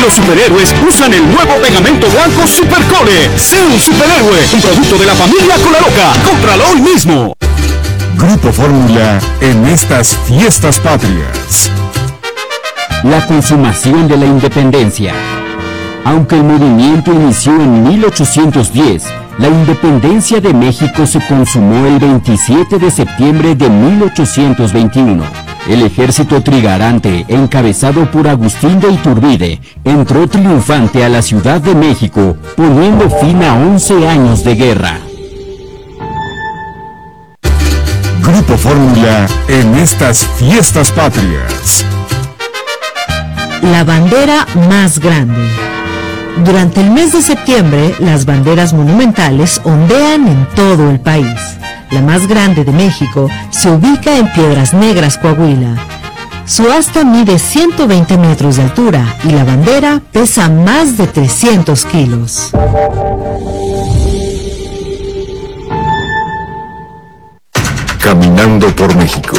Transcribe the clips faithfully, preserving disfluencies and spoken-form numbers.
Los superhéroes usan el nuevo pegamento blanco Supercole. Sé un superhéroe, un producto de la familia Colaloca. Cómpralo hoy mismo. Grupo Fórmula en estas fiestas patrias. La consumación de la independencia. Aunque el movimiento inició en mil ochocientos diez, la independencia de México se consumó el veintisiete de septiembre de mil ochocientos veintiuno. El ejército trigarante, encabezado por Agustín de Iturbide, entró triunfante a la Ciudad de México, poniendo fin a once años de guerra. Grupo Fórmula en estas fiestas patrias. La bandera más grande. Durante el mes de septiembre, las banderas monumentales ondean en todo el país. La más grande de México se ubica en Piedras Negras, Coahuila. Su asta mide ciento veinte metros de altura y la bandera pesa más de trescientos kilos. Caminando por México.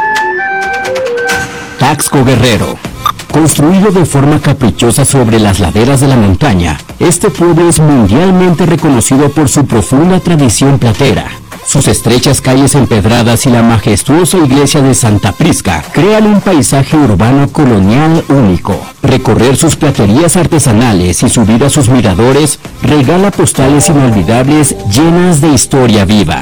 Taxco Guerrero. Construido de forma caprichosa sobre las laderas de la montaña, este pueblo es mundialmente reconocido por su profunda tradición platera. Sus estrechas calles empedradas y la majestuosa iglesia de Santa Prisca crean un paisaje urbano colonial único. Recorrer sus platerías artesanales y subir a sus miradores regala postales inolvidables llenas de historia viva.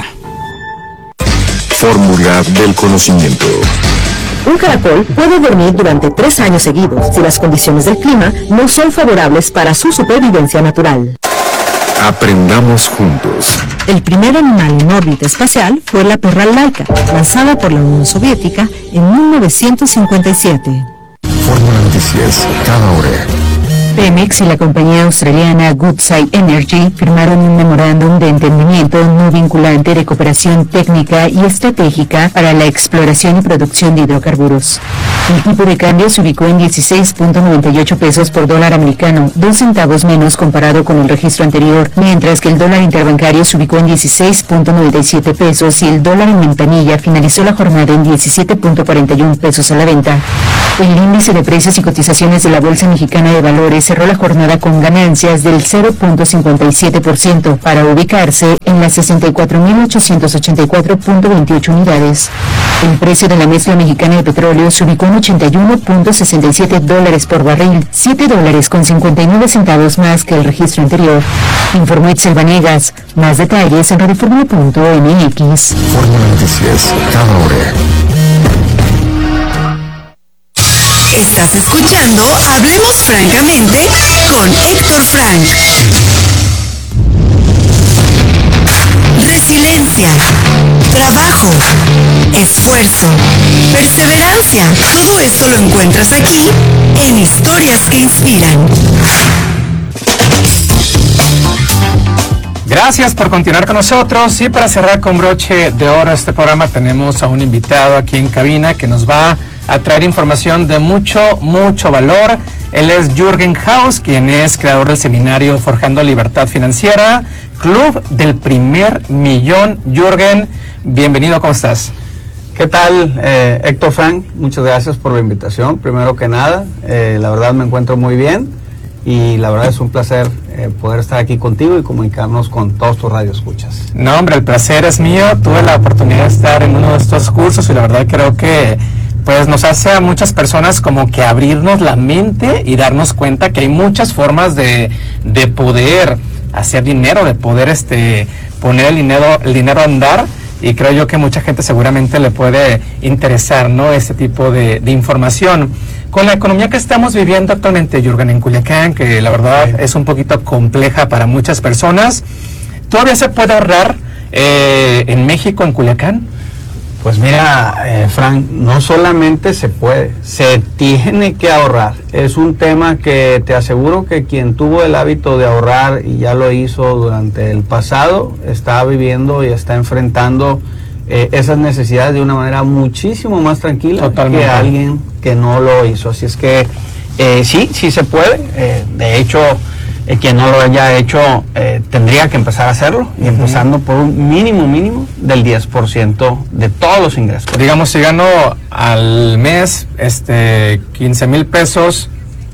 Fórmula del conocimiento. Un caracol puede dormir durante tres años seguidos si las condiciones del clima no son favorables para su supervivencia natural. Aprendamos juntos. El primer animal en órbita espacial fue la perra laica, lanzada por la Unión Soviética en mil novecientos cincuenta y siete. Fórmula Noticias, cada hora. Pemex y la compañía australiana Woodside Energy firmaron un memorándum de entendimiento no vinculante de cooperación técnica y estratégica para la exploración y producción de hidrocarburos. El tipo de cambio se ubicó en dieciséis punto noventa y ocho pesos por dólar americano, dos centavos menos comparado con el registro anterior, mientras que el dólar interbancario se ubicó en dieciséis punto noventa y siete pesos y el dólar en ventanilla finalizó la jornada en diecisiete punto cuarenta y uno pesos a la venta. El índice de precios y cotizaciones de la Bolsa Mexicana de Valores cerró la jornada con ganancias del cero punto cincuenta y siete por ciento para ubicarse en las sesenta y cuatro mil ochocientos ochenta y cuatro punto veintiocho unidades. El precio de la mezcla mexicana de petróleo se ubicó en ochenta y uno punto sesenta y siete dólares por barril, siete dólares con cincuenta y nueve centavos más que el registro anterior. Informó Itzel Vanegas. Más detalles en radioformula punto m x. Fórmula Noticias, cada hora. Estás escuchando Hablemos Francamente con Héctor Frank. Resiliencia, trabajo, esfuerzo, perseverancia. Todo esto lo encuentras aquí en Historias que Inspiran. Gracias por continuar con nosotros y para cerrar con broche de oro este programa tenemos a un invitado aquí en cabina que nos va a traer información de mucho, mucho valor. Él es Jürgen Haus, quien es creador del seminario Forjando Libertad Financiera, Club del Primer Millón. Jürgen, bienvenido, ¿cómo estás? ¿Qué tal, eh, Héctor Frank? Muchas gracias por la invitación. Primero que nada, eh, la verdad me encuentro muy bien y la verdad es un placer eh, poder estar aquí contigo y comunicarnos con todos tus radioescuchas. No, hombre, el placer es mío. Tuve la oportunidad de estar en uno de estos cursos y la verdad creo que pues nos hace a muchas personas como que abrirnos la mente y darnos cuenta que hay muchas formas de, de poder hacer dinero, de poder este poner el dinero, el dinero a andar, y creo yo que mucha gente seguramente le puede interesar, ¿no?, este tipo de, de información. Con la economía que estamos viviendo actualmente, Jürgen, en Culiacán, que la verdad es un poquito compleja para muchas personas, ¿todavía se puede ahorrar eh, en México, en Culiacán? Pues mira, eh, Frank, no solamente se puede, se tiene que ahorrar. Es un tema que te aseguro que quien tuvo el hábito de ahorrar y ya lo hizo durante el pasado, está viviendo y está enfrentando eh, esas necesidades de una manera muchísimo más tranquila Totalmente. que alguien que no lo hizo. Así es que eh, sí, sí se puede. Eh, de hecho, Eh, quien no lo haya hecho eh, tendría que empezar a hacerlo, y uh-huh. empezando por un mínimo mínimo del diez por ciento de todos los ingresos. Digamos, si gano al mes este quince mil pesos,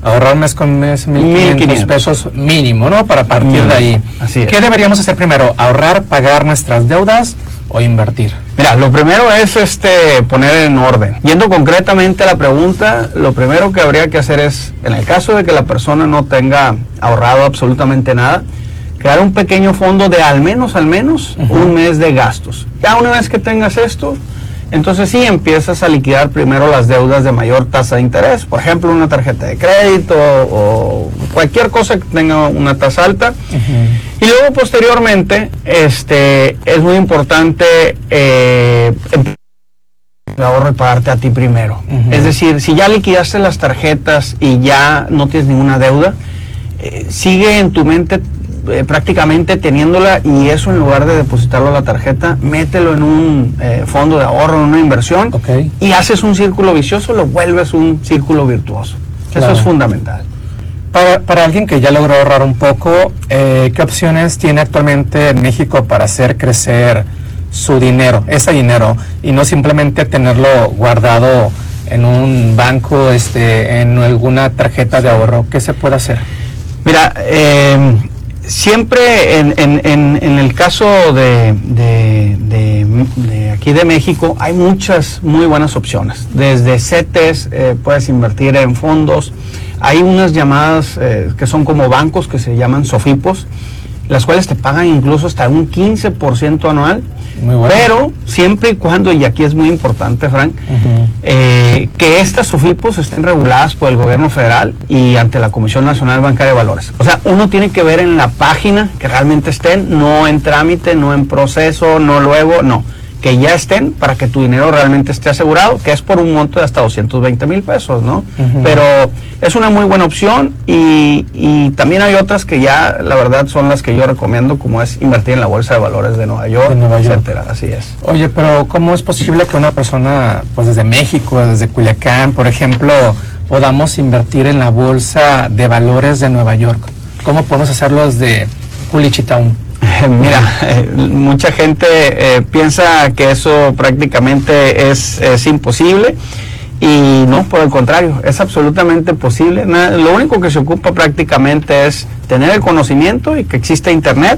Ahorrar mes con mes mil quinientos pesos mínimo, ¿no? Para partir mm, de ahí. Así es. ¿Qué deberíamos hacer primero? ¿Ahorrar, pagar nuestras deudas o invertir? Mira, lo primero es este poner en orden. Yendo concretamente a la pregunta, lo primero que habría que hacer es, en el caso de que la persona no tenga ahorrado absolutamente nada, crear un pequeño fondo de al menos, al menos, uh-huh. un mes de gastos. Ya una vez que tengas esto, entonces sí empiezas a liquidar primero las deudas de mayor tasa de interés, por ejemplo una tarjeta de crédito o cualquier cosa que tenga una tasa alta. Uh-huh. Y luego posteriormente este es muy importante eh, el ahorro y pagarte a ti primero. Uh-huh. Es decir, si ya liquidaste las tarjetas y ya no tienes ninguna deuda, eh, sigue en tu mente Eh, prácticamente teniéndola, y eso en lugar de depositarlo a la tarjeta, mételo en un eh, fondo de ahorro, en una inversión, okay. y haces un círculo vicioso, lo vuelves un círculo virtuoso. Claro. Eso es fundamental. Para, para alguien que ya logró ahorrar un poco, eh, ¿qué opciones tiene actualmente en México para hacer crecer su dinero, ese dinero, y no simplemente tenerlo guardado en un banco, este, en alguna tarjeta de ahorro? ¿Qué se puede hacer? Mira, eh, siempre en, en, en, en el caso de, de, de, de aquí de México hay muchas muy buenas opciones. Desde C E T E S, eh, puedes invertir en fondos. Hay unas llamadas eh, que son como bancos que se llaman SOFIPOS, las cuales te pagan incluso hasta un quince por ciento anual. Muy bueno. Pero siempre y cuando, y aquí es muy importante, Frank, uh-huh. eh, que estas SOFIPOS estén reguladas por el gobierno federal y ante la Comisión Nacional Bancaria de Valores. O sea, uno tiene que ver en la página que realmente estén, no en trámite, no en proceso, no luego, no. Que ya estén para que tu dinero realmente esté asegurado, que es por un monto de hasta doscientos veinte mil pesos, ¿no? Uh-huh. Pero es una muy buena opción, y, y también hay otras que ya, la verdad, son las que yo recomiendo, como es invertir en la Bolsa de Valores de Nueva York, de Nueva York. etcétera. Así es. Oye, pero ¿cómo es posible que una persona, pues desde México, desde Culiacán, por ejemplo, podamos invertir en la Bolsa de Valores de Nueva York? ¿Cómo podemos hacerlo desde Culichitown? Mira, eh, mucha gente eh, piensa que eso prácticamente es, es imposible, y no, por el contrario, es absolutamente posible. Nada, lo único que se ocupa prácticamente es tener el conocimiento y que existe internet,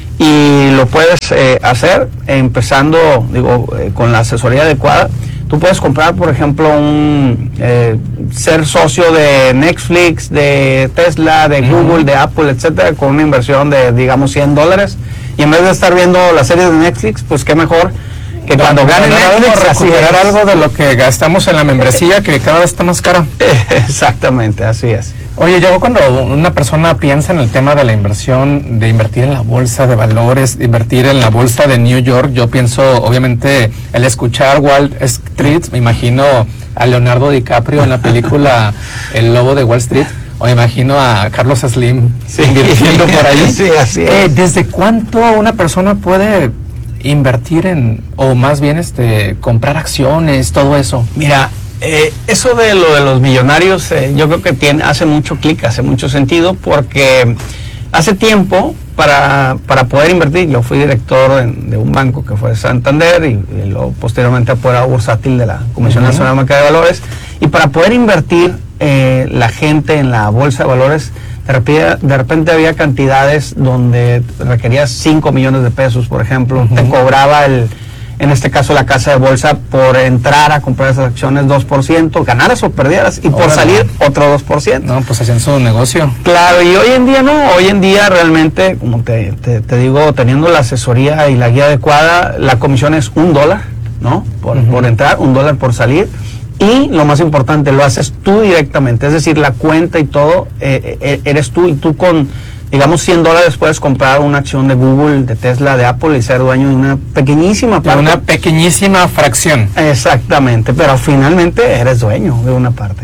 y lo puedes eh, hacer empezando, digo, eh, con la asesoría adecuada. Tú puedes comprar, por ejemplo, un eh, ser socio de Netflix, de Tesla, de Google, de Apple, etcétera, con una inversión de, digamos, cien dólares. Y en vez de estar viendo las series de Netflix, pues qué mejor que no, cuando gane Netflix, recuperar algo de lo que gastamos en la membresía, que cada vez está más cara. Exactamente, así es. Oye, yo cuando una persona piensa en el tema de la inversión, de invertir en la bolsa de valores, de invertir en la bolsa de New York, yo pienso, obviamente, el escuchar Wall Street, me imagino a Leonardo DiCaprio en la película El Lobo de Wall Street, o me imagino a Carlos Slim sí. invirtiendo por ahí. Sí, así es. Eh, ¿Desde cuánto una persona puede invertir en, o más bien este comprar acciones, todo eso? Mira, Eh, eso de lo de los millonarios, eh, yo creo que tiene, hace mucho clic, hace mucho sentido, porque hace tiempo, para, para poder invertir, yo fui director en, de un banco que fue Santander, y, y luego posteriormente apoderado bursátil de la Comisión uh-huh. Nacional de Bancaria de Valores, y para poder invertir eh, la gente en la Bolsa de Valores, de repente, de repente había cantidades donde requerías cinco millones de pesos, por ejemplo, uh-huh. te cobraba el... en este caso la casa de bolsa, por entrar a comprar esas acciones dos por ciento, ganaras o perdieras, y por Órale. salir otro dos por ciento. No, pues hacían su negocio. Claro, y hoy en día no, hoy en día realmente, como te, te, te digo, teniendo la asesoría y la guía adecuada, la comisión es un dólar, ¿no? Por, uh-huh. por entrar, un dólar por salir, y lo más importante, lo haces tú directamente, es decir, la cuenta y todo, eh, eh, eres tú, y tú con... digamos cien dólares puedes comprar una acción de Google, de Tesla, de Apple, y ser dueño de una pequeñísima parte. De una pequeñísima fracción. Exactamente, pero finalmente eres dueño de una parte.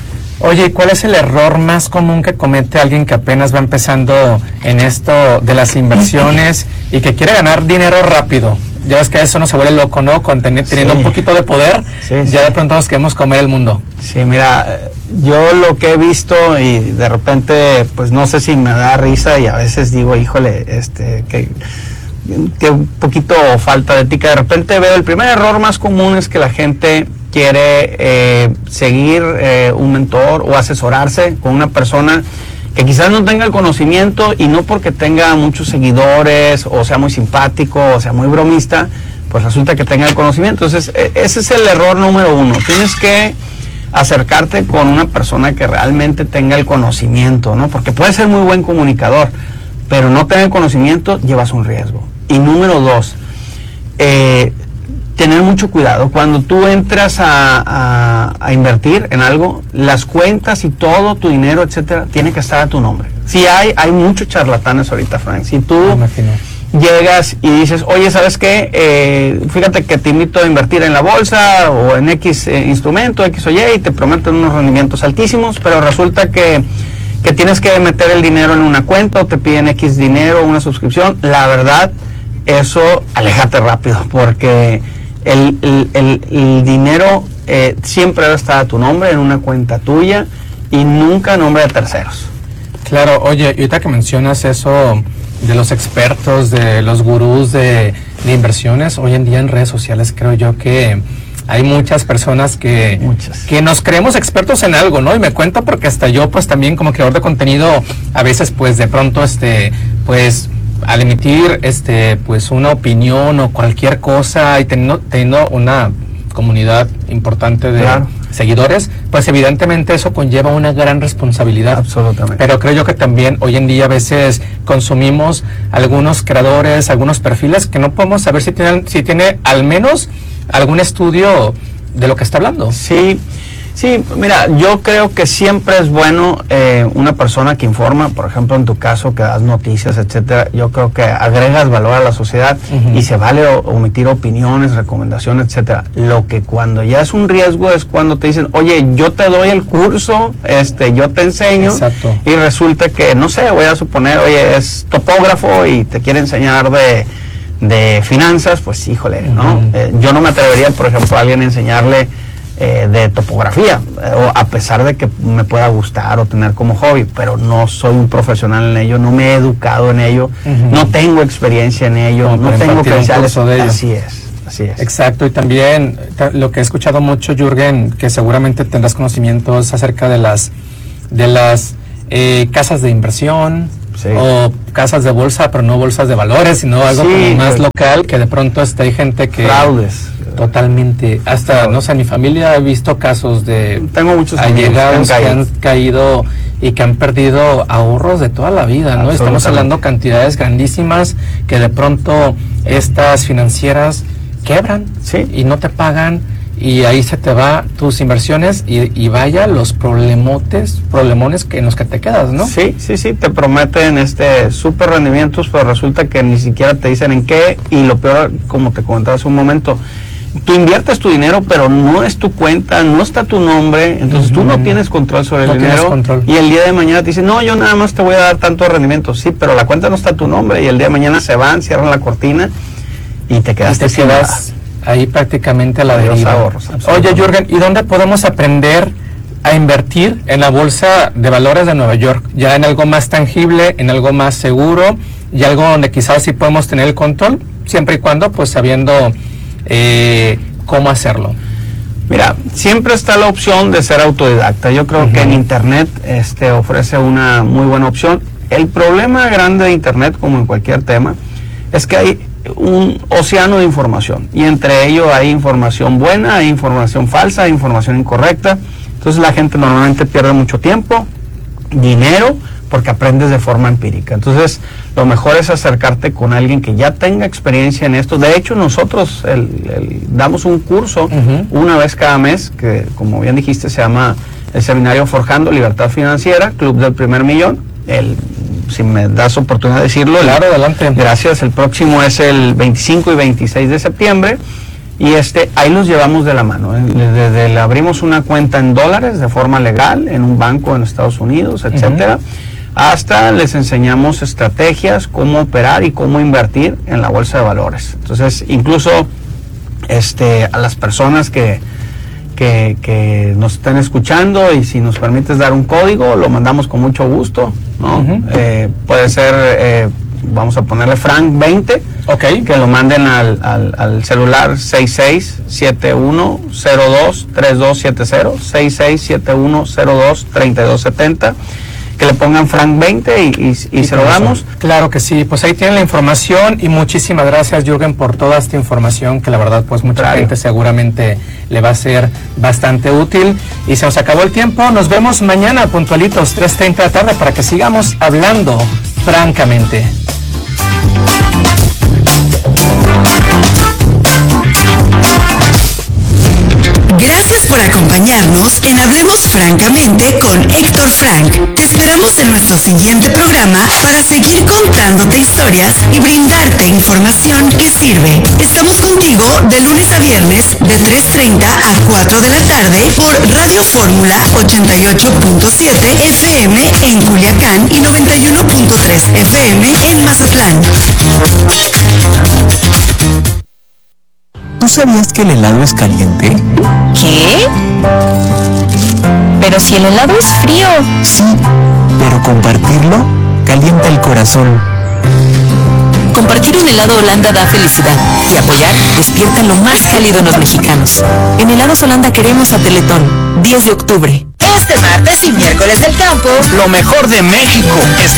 Oye, ¿cuál es el error más común que comete alguien que apenas va empezando en esto de las inversiones y que quiere ganar dinero rápido? Ya ves que eso no se vuelve loco, ¿no? Con tener, teniendo sí. un poquito de poder, sí, ya sí. de pronto nos queremos comer el mundo. Sí, mira, yo lo que he visto, y de repente, pues no sé si me da risa, y a veces digo, híjole, este, que, que un poquito falta de ética. De repente veo, el primer error más común es que la gente quiere eh, seguir eh, un mentor o asesorarse con una persona que quizás no tenga el conocimiento, y no porque tenga muchos seguidores o sea muy simpático o sea muy bromista, pues resulta que tenga el conocimiento. Entonces, ese es el error número uno. Tienes que acercarte con una persona que realmente tenga el conocimiento, ¿no? Porque puede ser muy buen comunicador, pero no tener conocimiento, llevas un riesgo. Y número dos, eh, tener mucho cuidado. Cuando tú entras a, a, a invertir en algo, las cuentas y todo tu dinero, etcétera, tiene que estar a tu nombre. Si hay, hay muchos charlatanes ahorita, Frank. Si tú llegas y dices, oye, ¿sabes qué? Eh, fíjate que te invito a invertir en la bolsa o en X eh, instrumento, X o Y, y te prometen unos rendimientos altísimos, pero resulta que, que tienes que meter el dinero en una cuenta o te piden X dinero, una suscripción. La verdad, eso, aléjate rápido, porque el, el, el, el dinero eh, siempre debe estar a tu nombre, en una cuenta tuya, y nunca a nombre de terceros. Claro, oye, ahorita que mencionas eso de los expertos, de los gurús de, de inversiones, hoy en día en redes sociales creo yo que hay muchas personas que, muchas. que nos creemos expertos en algo, ¿no? Y me cuento porque hasta yo, pues también como creador de contenido, a veces pues de pronto, este, pues al emitir, este, pues una opinión o cualquier cosa y teniendo, teniendo una comunidad importante de claro. seguidores, pues evidentemente eso conlleva una gran responsabilidad. Absolutamente. Pero creo yo que también hoy en día a veces consumimos algunos creadores, algunos perfiles que no podemos saber si tienen, si tiene al menos algún estudio de lo que está hablando. Sí, sí, mira, yo creo que siempre es bueno eh, una persona que informa, por ejemplo, en tu caso, que das noticias, etcétera. Yo creo que agregas valor a la sociedad uh-huh. y se vale o, omitir opiniones, recomendaciones, etcétera. Lo que cuando ya es un riesgo es cuando te dicen, oye, yo te doy el curso, este, yo te enseño. Exacto. Y resulta que, no sé, voy a suponer, oye, es topógrafo y te quiere enseñar de de finanzas, pues híjole, ¿no? Uh-huh. Eh, yo no me atrevería, por ejemplo, a alguien a enseñarle eh, de topografía, eh, o a pesar de que me pueda gustar o tener como hobby, pero no soy un profesional en ello, no me he educado en ello, uh-huh. no tengo experiencia en ello, no, no tengo credenciales de ello. Así es, así es. Exacto, y también lo que he escuchado mucho, Jürgen, que seguramente tendrás conocimientos acerca de las, de las eh, casas de inversión, sí. o casas de bolsa, pero no bolsas de valores, sino algo sí, como más local, que de pronto hasta hay gente que... Fraudes. Totalmente. Hasta, fraudes. No sé, en mi familia he visto casos de... Tengo muchos allegados que han, que han caído y que han perdido ahorros de toda la vida, ¿no? Estamos hablando cantidades grandísimas que de pronto estas financieras quebran, sí. y no te pagan, y ahí se te va tus inversiones y, y vaya los problemotes, problemones que en los que te quedas, ¿no? Sí, sí, sí, te prometen este súper rendimientos, pero resulta que ni siquiera te dicen en qué, y lo peor, como te comentaba hace un momento, tú inviertes tu dinero, pero no es tu cuenta, no está tu nombre, entonces uh-huh. tú no tienes control sobre no el dinero, control. Y el día de mañana te dicen, no, yo nada más te voy a dar tanto rendimiento, sí, pero la cuenta no está tu nombre, y el día de mañana se van, cierran la cortina, y te quedaste y te quedas ahí prácticamente a la deriva. Ahorros. Oye, Jürgen, ¿y dónde podemos aprender a invertir en la bolsa de valores de Nueva York? Ya en algo más tangible, en algo más seguro, y algo donde quizás sí podemos tener el control, siempre y cuando, pues, sabiendo eh, cómo hacerlo. Mira, siempre está la opción de ser autodidacta. Yo creo uh-huh. que en Internet este, ofrece una muy buena opción. El problema grande de Internet, como en cualquier tema, es que hay un océano de información, y entre ello hay información buena, hay información falsa, hay información incorrecta. Entonces la gente normalmente pierde mucho tiempo, dinero, porque aprendes de forma empírica. Entonces lo mejor es acercarte con alguien que ya tenga experiencia en esto. De hecho, nosotros el, el, damos un curso uh-huh. una vez cada mes, que como bien dijiste se llama el seminario Forjando Libertad Financiera, Club del Primer Millón. El si me das oportunidad de decirlo. Claro, adelante. Gracias. El próximo es el veinticinco y veintiséis de septiembre, y este ahí los llevamos de la mano. Desde, desde le abrimos una cuenta en dólares de forma legal en un banco en Estados Unidos, etcétera, uh-huh. hasta les enseñamos estrategias, cómo operar y cómo invertir en la bolsa de valores. Entonces, incluso este a las personas que Que, que nos estén escuchando, y si nos permites dar un código, lo mandamos con mucho gusto, ¿no? Uh-huh. Eh, puede ser eh, vamos a ponerle Frank veinte, Ok. que lo manden al, al, al celular seis seis siete uno cero dos tres dos siete cero, seis seis siete uno cero dos tres dos siete cero, que le pongan Frank veinte y, y, y se lo damos. Claro que sí, pues ahí tienen la información y muchísimas gracias, Jürgen, por toda esta información que la verdad pues mucha Claro. gente seguramente le va a ser bastante útil. Y se nos acabó el tiempo, nos vemos mañana puntualitos tres treinta de la tarde para que sigamos hablando francamente. Gracias por acompañarnos en Hablemos Francamente con Héctor Frank. Te esperamos en nuestro siguiente programa para seguir contándote historias y brindarte información que sirve. Estamos contigo de lunes a viernes de tres treinta a cuatro de la tarde por Radio Fórmula ochenta y ocho punto siete F M en Culiacán y noventa y uno punto tres F M en Mazatlán. ¿Tú sabías que el helado es caliente? ¿Qué? Pero si el helado es frío. Sí, pero compartirlo calienta el corazón. Compartir un helado Holanda da felicidad y apoyar despierta lo más cálido en los mexicanos. En Helados Holanda queremos a Teletón, diez de octubre. Este martes y miércoles del campo, Lo mejor de México es